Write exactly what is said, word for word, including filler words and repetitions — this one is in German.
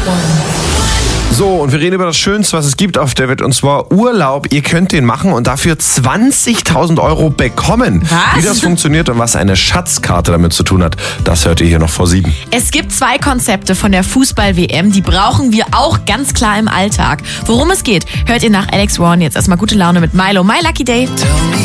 So, und wir reden über das Schönste, was es gibt auf der Welt, und zwar Urlaub. Ihr könnt den machen und dafür zwanzigtausend Euro bekommen. Was? Wie das funktioniert und was eine Schatzkarte damit zu tun hat, das hört ihr hier noch vor sieben. Es gibt zwei Konzepte von der Fußball-W M, die brauchen wir auch ganz klar im Alltag. Worum es geht, hört ihr nach Alex Warren. Jetzt erstmal gute Laune mit Milo, My Lucky Day.